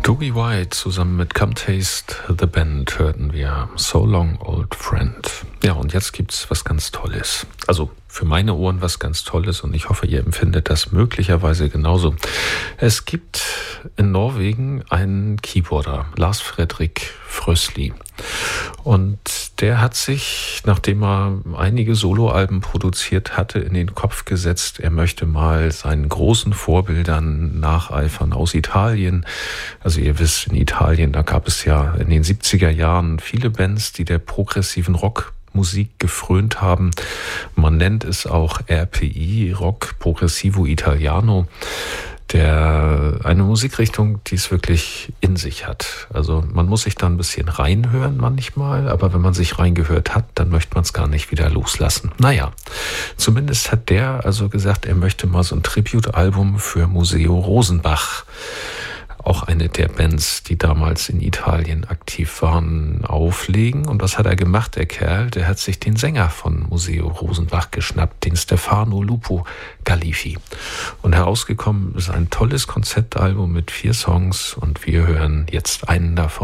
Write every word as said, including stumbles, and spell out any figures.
Dougie White zusammen mit Come Taste the Band hörten wir So Long Old Friend. Ja, und jetzt gibt's was ganz Tolles. Also für meine Ohren was ganz Tolles und ich hoffe, ihr empfindet das möglicherweise genauso. Es gibt in Norwegen einen Keyboarder, Lars Fredrik Frøsli. Und der hat sich, nachdem er einige Soloalben produziert hatte, in den Kopf gesetzt, er möchte mal seinen großen Vorbildern nacheifern aus Italien. Also ihr wisst, in Italien, da gab es ja in den siebziger Jahren viele Bands, die der progressiven Rock Musik gefrönt haben. Man nennt es auch R P I, Rock Progressivo Italiano. Der, eine Musikrichtung, die es wirklich in sich hat. Also man muss sich da ein bisschen reinhören manchmal, aber wenn man sich reingehört hat, dann möchte man es gar nicht wieder loslassen. Naja, zumindest hat der also gesagt, er möchte mal so ein Tribute-Album für Museo Rosenbach, auch eine der Bands, die damals in Italien aktiv waren, auflegen. Und was hat er gemacht, der Kerl? Der hat sich den Sänger von Museo Rosenbach geschnappt, den Stefano Lupo Gallifi. Und herausgekommen ist ein tolles Konzeptalbum mit vier Songs und wir hören jetzt einen davon.